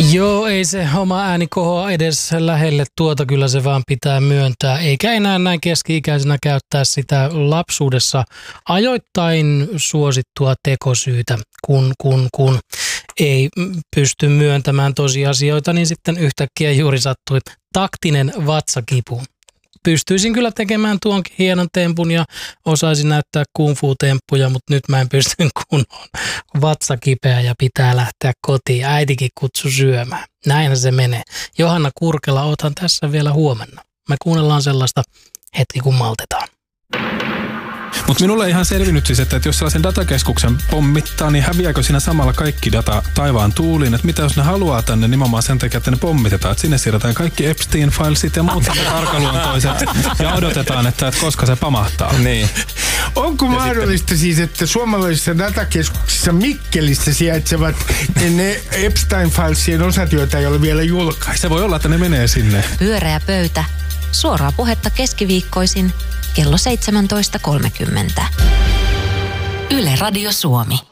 Joo, ei se oma ääni kohoa edes lähelle tuota, kyllä se vaan pitää myöntää. Eikä enää näin keski-ikäisenä käyttää sitä lapsuudessa ajoittain suosittua tekosyytä, kun ei pysty myöntämään tosiasioita, niin sitten yhtäkkiä juuri sattui taktinen vatsakipu. Pystyisin kyllä tekemään tuonkin hienon tempun ja osaisin näyttää kung fu-temppuja, mutta nyt mä en pysty, kun on vatsa kipeä ja pitää lähteä kotiin. Äitikin kutsu syömään. Näinhän se menee. Johanna Kurkela, oothan tässä vielä huomenna. Me kuunnellaan sellaista hetki, kun maltetaan. Mutta minulle ei ihan selvinnyt siis, että jos sellaisen datakeskuksen pommittaa, niin häviääkö siinä samalla kaikki data taivaan tuuliin? Että mitä jos ne haluaa tänne nimenomaan sen takia, että ne pommitetaan? Että sinne siirretään kaikki Epstein-filesit ja muut arkaluontoiset ja odotetaan, että koska se pamahtaa. Niin. Onko mahdollista siis, että suomalaisissa datakeskuksissa Mikkelissä sijaitsevat ne Epstein-filesien osatyötä ei ole vielä julkaistu? Se voi olla, että ne menee sinne. Pyöreä pöytä. Suoraa puhetta keskiviikkoisin kello 17.30. Yle Radio Suomi.